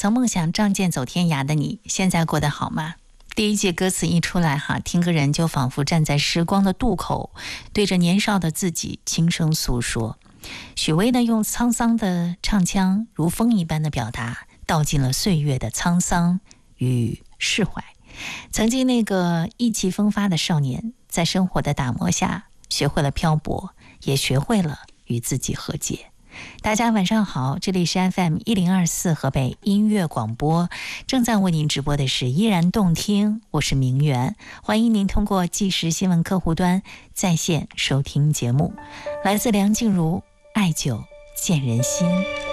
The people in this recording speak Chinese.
曾梦想仗剑走天涯的你，现在过得好吗？第一句歌词一出来听个人就仿佛站在时光的渡口，对着年少的自己轻声诉说。许巍呢，用沧桑的唱腔如风一般的表达，道尽了岁月的沧桑与释怀。曾经那个意气风发的少年，在生活的打磨下学会了漂泊，也学会了与自己和解。大家晚上好，这里是 FM1024 河北音乐广播，正在为您直播的是依然动听，我是明媛，欢迎您通过即时新闻客户端在线收听节目。来自梁静茹，爱久见人心。